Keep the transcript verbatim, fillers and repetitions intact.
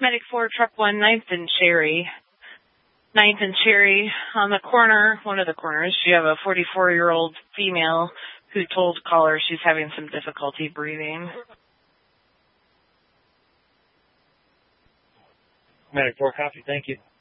Medic four, Truck one, ninth and Cherry. ninth and Cherry, on the corner, one of the corners, you have a forty-four-year-old female who told caller she's having some difficulty breathing. Medic four, copy. Thank you.